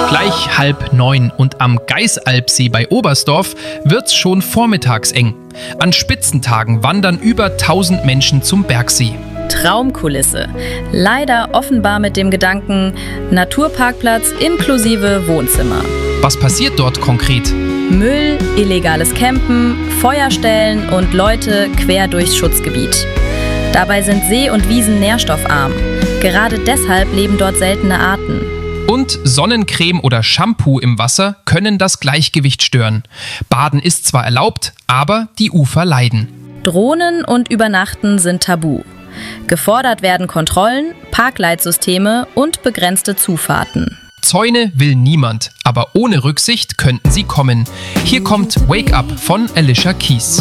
Gleich 8:30 und am Geißalpsee bei Oberstdorf wird's schon vormittags eng. An Spitzentagen wandern über 1000 Menschen zum Bergsee. Traumkulisse. Leider offenbar mit dem Gedanken Naturparkplatz inklusive Wohnzimmer. Was passiert dort konkret? Müll, illegales Campen, Feuerstellen und Leute quer durchs Schutzgebiet. Dabei sind See und Wiesen nährstoffarm. Gerade deshalb leben dort seltene Arten. Und Sonnencreme oder Shampoo im Wasser können das Gleichgewicht stören. Baden ist zwar erlaubt, aber die Ufer leiden. Drohnen und Übernachten sind tabu. Gefordert werden Kontrollen, Parkleitsysteme und begrenzte Zufahrten. Zäune will niemand, aber ohne Rücksicht könnten sie kommen. Hier kommt Wake Up von Alicia Keys.